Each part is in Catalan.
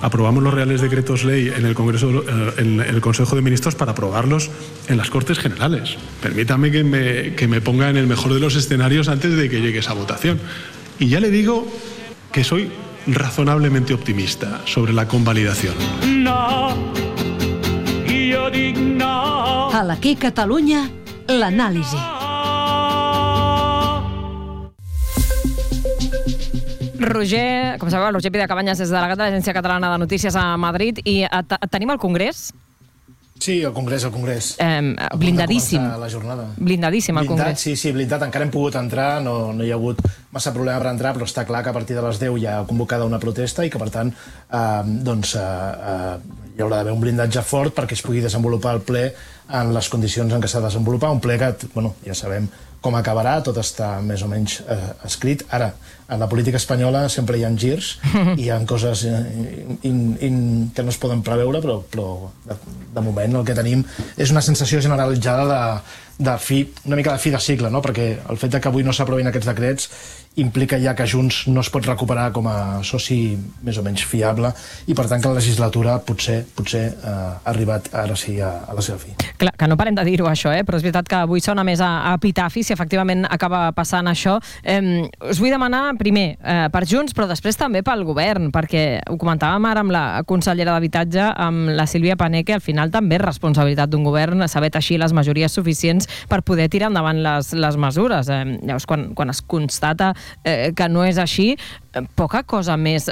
aprobamos los Reales Decretos Ley en el Congreso, en el Consejo de Ministros para aprobarlos en las Cortes Generales. Permítame que me ponga en el mejor de los escenarios antes de que llegue esa votación. Y ya le digo que soy razonablemente optimista sobre la convalidación. A l'Aquí Catalunya, l'anàlisi. Roger, com sabeu, Roger Pidecabanyes és delegat de l'Agència Catalana de Notícies a Madrid i tenim al Congrés? Sí, el Congrés. Blindadíssim. La jornada. Blindadíssim el Congrés. Sí, blindat. Encara hem pogut entrar, no hi ha hagut massa problema per entrar, però està clar que a partir de les 10 hi ha convocada una protesta i que, per tant, hi haurà d'haver un blindatge fort perquè es pugui desenvolupar el ple en les condicions en què s'ha de desenvolupar. Un ple que, ja sabem com acabarà, tot està més o menys escrit. Ara, en la política espanyola sempre hi ha girs i hi ha coses que no es poden preveure, però de moment el que tenim és una sensació generalitzada una mica de fi de cicle, no? Perquè el fet que avui no s'aprovin aquests decrets implica ja que Junts no es pot recuperar com a soci més o menys fiable i per tant que la legislatura potser ha arribat ara sí a la seva fi. Clar, que no parem de dir-ho això, però és veritat que avui sona més a epitafi si efectivament acaba passant això. Us vull demanar primer per Junts però després també pel govern, perquè ho comentàvem ara amb la consellera d'Habitatge, amb la Sílvia Pané, que al final també és responsabilitat d'un govern saber teixir les majories suficients per poder tirar endavant les mesures. Llavors, quan es constata que no és així, poca cosa més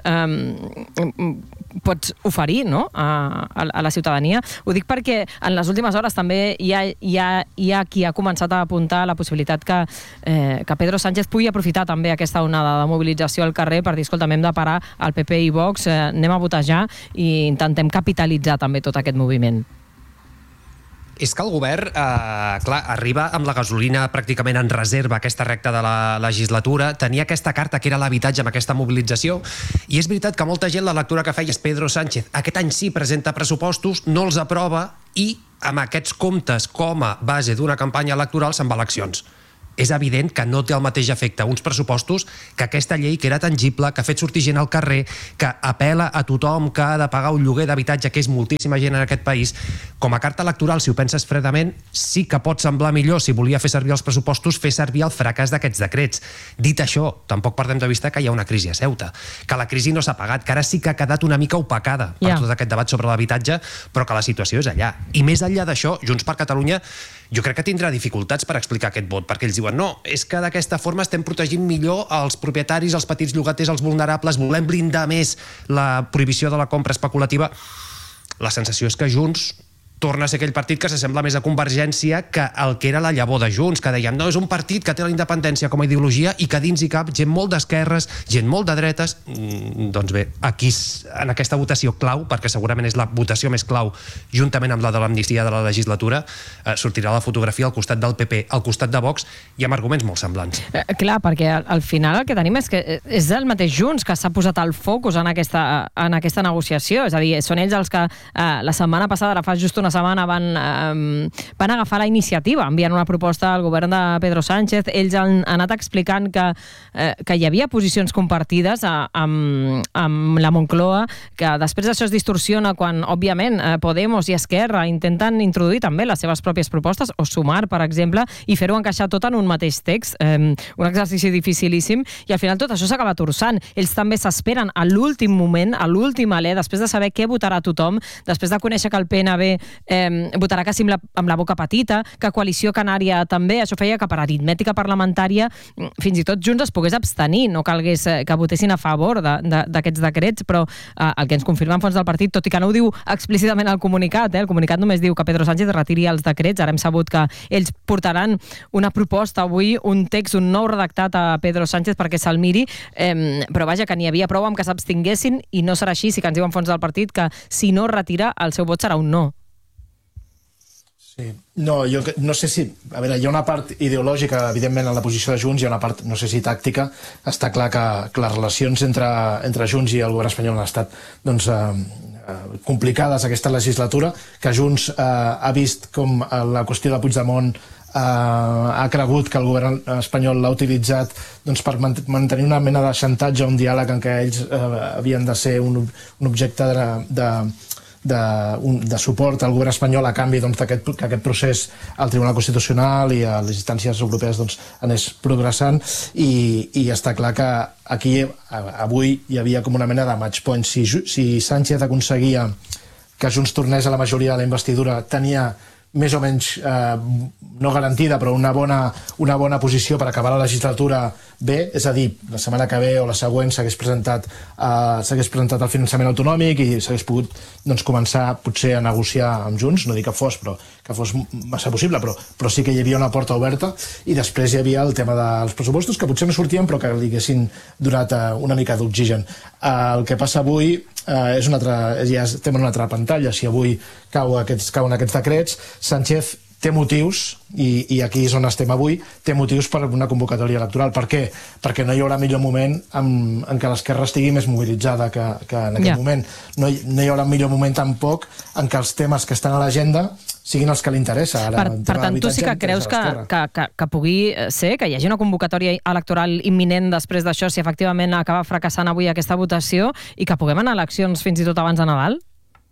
pots oferir, no? a la ciutadania. Ho dic perquè en les últimes hores també hi ha qui ha començat a apuntar la possibilitat que Pedro Sánchez pugui aprofitar també aquesta onada de mobilització al carrer per dir, escolta, hem de parar el PP i Vox, anem a votar ja i intentem capitalitzar també tot aquest moviment. És que el govern, clar, arriba amb la gasolina pràcticament en reserva aquesta recta de la legislatura, tenia aquesta carta que era l'habitatge amb aquesta mobilització, i és veritat que molta gent la lectura que feia és Pedro Sánchez aquest any sí presenta pressupostos, no els aprova i amb aquests comptes com a base d'una campanya electoral se'n va a eleccions. És evident que no té el mateix efecte uns pressupostos que aquesta llei que era tangible, que ha fet sortir gent al carrer, que apela a tothom que ha de pagar un lloguer d'habitatge, que és moltíssima gent en aquest país. Com a carta electoral, si ho penses fredament, sí que pot semblar millor, si volia fer servir els pressupostos, fer servir el fracàs d'aquests decrets. Dit això, tampoc perdem de vista que hi ha una crisi a Ceuta, que la crisi no s'ha pagat, que ara sí que ha quedat una mica opacada per tot aquest debat sobre l'habitatge, però que la situació és allà. I més enllà d'això, Junts per Catalunya jo crec que tindrà dificultats per explicar aquest vot, perquè ells diuen no, és que d'aquesta forma estem protegint millor els propietaris, els petits llogaters, els vulnerables, volem blindar més la prohibició de la compra especulativa. La sensació és que Junts torna a ser aquell partit que s'assembla més a Convergència que el que era la llavor de Junts, que dèiem, no, és un partit que té la independència com a ideologia i que dins hi cap gent molt d'esquerres, gent molt de dretes. Doncs bé, aquí en aquesta votació clau, perquè segurament és la votació més clau, juntament amb la de l'amnistia de la legislatura, sortirà la fotografia al costat del PP, al costat de Vox, i amb arguments molt semblants. Clar, perquè al final el que tenim és que és el mateix Junts que s'ha posat el focus en aquesta negociació, és a dir, són ells els que la setmana passada, ara fa just una setmana, van agafar la iniciativa enviant una proposta al govern de Pedro Sánchez. Ells han anat explicant que hi havia posicions compartides amb la Moncloa, que després això es distorsiona quan, òbviament, Podemos i Esquerra intenten introduir també les seves pròpies propostes, o Sumar, per exemple, i fer-ho encaixar tot en un mateix text. Un exercici dificilíssim, i al final tot això s'acaba torçant. Ells també s'esperen a l'últim moment, a l'últim alè, després de saber què votarà tothom, després de conèixer que el PNB votarà que sí amb la boca petita, que Coalició Canària també, això feia que per aritmètica parlamentària fins i tot Junts es pogués abstenir, no calgués que votessin a favor d'aquests decrets, però el que ens confirma en fons del partit, tot i que no ho diu explícitament al comunicat, el comunicat només diu que Pedro Sánchez retiri els decrets. Ara hem sabut que ells portaran una proposta avui, un text, un nou redactat a Pedro Sánchez perquè se'l miri, però vaja, que n'hi havia prou amb que s'abstinguessin, i no serà així, sí que ens diuen fons del partit que si no retira el seu vot serà un no. Sí. No, jo no sé si... A veure, hi ha una part ideològica, evidentment, en la posició de Junts, hi ha una part, no sé si tàctica. Està clar que les relacions entre Junts i el govern espanyol han estat complicades aquesta legislatura, que Junts ha vist com la qüestió de Puigdemont ha cregut que el govern espanyol l'ha utilitzat per mantenir una mena de xantatge, un diàleg en què ells havien de ser un objecte de suport al govern espanyol a canvi que aquest procés al Tribunal Constitucional i a les instàncies europees anés progressant, i està clar que aquí avui hi havia com una mena de match point. Si Sánchez aconseguia que Junts tornés a la majoria de la investidura, tenia més o menys, no garantida, però una bona posició per acabar la legislatura bé, és a dir, la setmana que ve o la següent s'hagués presentat el finançament autonòmic i s'hagués pogut començar potser a negociar amb Junts, no dic que fos, però que fos massa possible, però sí que hi havia una porta oberta, i després hi havia el tema dels pressupostos, que potser no sortien però que li haguessin donat una mica d'oxigen. El que passa avui és ja estem en una altra pantalla. Si avui cauen aquests decrets, Sánchez té motius, i aquí és on estem avui, té motius per una convocatòria electoral. Per què? Perquè no hi haurà millor moment en què l'esquerra estigui més mobilitzada que en aquest moment. No hi haurà millor moment tampoc en què els temes que estan a l'agenda siguin els que li interessa. Per tant, tu sí que creus que pugui ser, que hi hagi una convocatòria electoral imminent després d'això, si efectivament acaba fracassant avui aquesta votació, i que puguem anar a eleccions fins i tot abans de Nadal?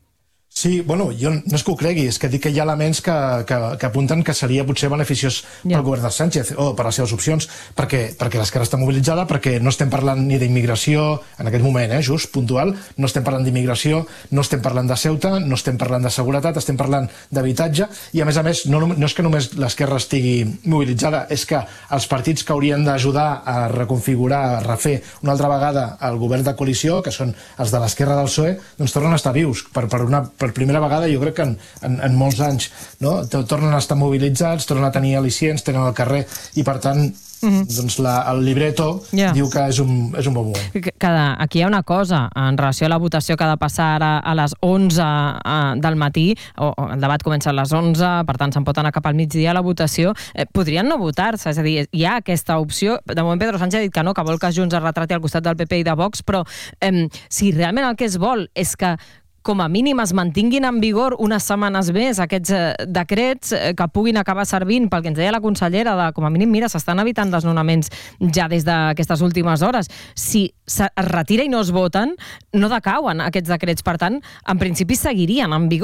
Sí, bueno, jo no és que ho cregui, és que dic que hi ha elements que apunten que seria potser beneficiós pel govern de Sánchez o per les seves opcions, perquè l'esquerra està mobilitzada, perquè no estem parlant ni d'immigració, en aquest moment, just puntual, no estem parlant d'immigració, no estem parlant de Ceuta, no estem parlant de seguretat, estem parlant d'habitatge, i a més, no és que només l'esquerra estigui mobilitzada, és que els partits que haurien d'ajudar a reconfigurar, a refer una altra vegada el govern de coalició, que són els de l'esquerra del PSOE, doncs tornen a estar vius per primera vegada, jo crec que en molts anys, no? Tornen a estar mobilitzats, tornen a tenir al·licients, tenen al carrer, i per tant el libreto diu que és un bon moment. Aquí hi ha una cosa en relació a la votació que ha de passar ara a les 11 del matí, o el debat comença a les 11, per tant se'n pot anar cap al migdia a la votació. Podrien no votar-se, és a dir, hi ha aquesta opció. De moment Pedro Sánchez ha dit que no, que vol que Junts es retrati al costat del PP i de Vox, però si realment el que es vol és que com a mínim es mantinguin en vigor unes setmanes més aquests decrets que puguin acabar servint pel que ens deia la consellera, de com a mínim, mira, s'estan evitant desnonaments ja des d'aquestes últimes hores. Si es retira i no es voten, no decauen aquests decrets. Per tant, en principi seguirien en vigor.